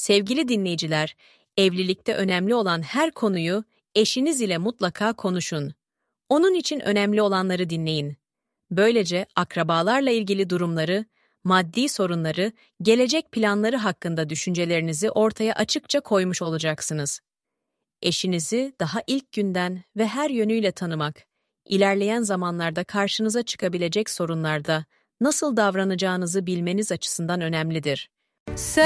Sevgili dinleyiciler, evlilikte önemli olan her konuyu eşiniz ile mutlaka konuşun. Onun için önemli olanları dinleyin. Böylece akrabalarla ilgili durumları, maddi sorunları, gelecek planları hakkında düşüncelerinizi ortaya açıkça koymuş olacaksınız. Eşinizi daha ilk günden ve her yönüyle tanımak, ilerleyen zamanlarda karşınıza çıkabilecek sorunlarda nasıl davranacağınızı bilmeniz açısından önemlidir.